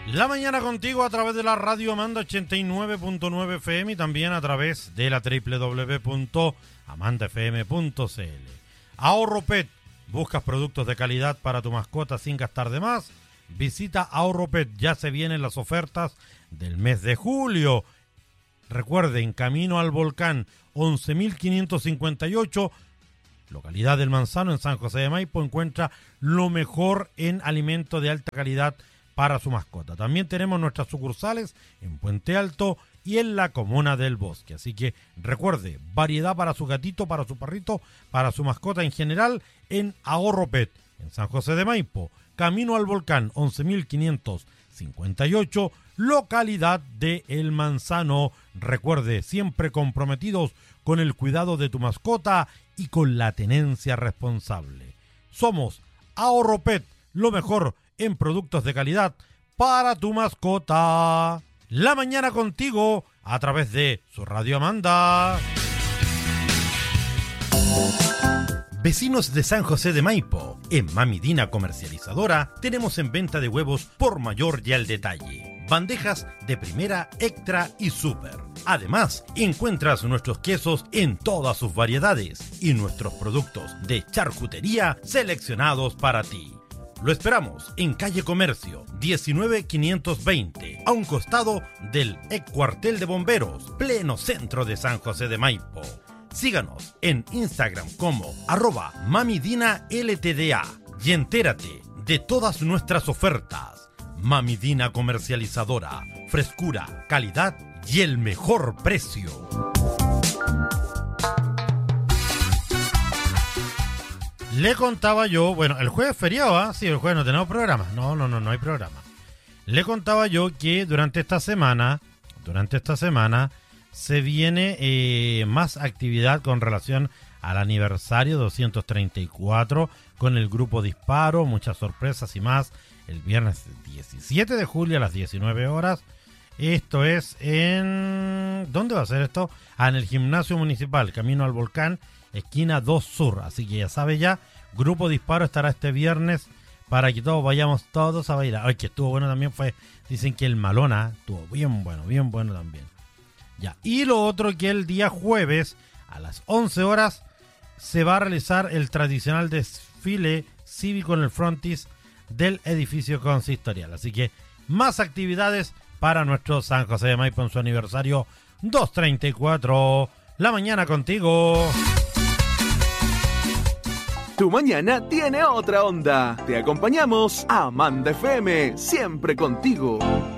La mañana contigo a través de la radio Amanda 89.9 FM y también a través de la www.amandafm.cl. Ahorro Pet. ¿Buscas productos de calidad para tu mascota sin gastar de más? Visita Ahorro Pet. Ya se vienen las ofertas del mes de julio. Recuerden, camino al volcán 11.558, localidad del Manzano, en San José de Maipo, encuentra lo mejor en alimento de alta calidad para su mascota. También tenemos nuestras sucursales en Puente Alto y en la comuna del Bosque. Así que recuerde, variedad para su gatito, para su perrito, para su mascota en general en Ahorro Pet, en San José de Maipo, camino al volcán 11.558, localidad de El Manzano. Recuerde, siempre comprometidos con el cuidado de tu mascota y con la tenencia responsable. Somos Ahorro Pet, lo mejor en productos de calidad para tu mascota. La mañana contigo a través de su radio Amanda. Vecinos de San José de Maipo, en Mami Dina Comercializadora tenemos en venta de huevos por mayor y al detalle. Bandejas de primera, extra y super. Además, encuentras nuestros quesos en todas sus variedades y nuestros productos de charcutería seleccionados para ti. Lo esperamos en calle Comercio 19520, a un costado del ex cuartel de bomberos, pleno centro de San José de Maipo. Síganos en Instagram como @mamidinaltda y entérate de todas nuestras ofertas. Mami Dina Comercializadora, frescura, calidad y el mejor precio. Le contaba yo, bueno, el jueves feriado, ¿ah? Sí, el jueves no tenemos programa. No hay programa. Le contaba yo que durante esta semana se viene más actividad con relación al aniversario 234 con el grupo Disparo, muchas sorpresas y más el viernes 17 de julio a las 19 horas. Esto es en... ¿Dónde va a ser esto? En el Gimnasio Municipal, camino al volcán, esquina 2 Sur. Así que ya sabe ya, Grupo Disparo estará este viernes para que todos vayamos todos a bailar. Ay, que estuvo bueno también fue, dicen que el Malona estuvo bien bueno también. Ya, y lo otro que el día jueves a las 11 horas se va a realizar el tradicional desfile cívico en el frontis del edificio consistorial. Así que más actividades para nuestro San José de Maipo en su aniversario 234. La mañana contigo. Tu mañana tiene otra onda. Te acompañamos a Amanda FM, siempre contigo.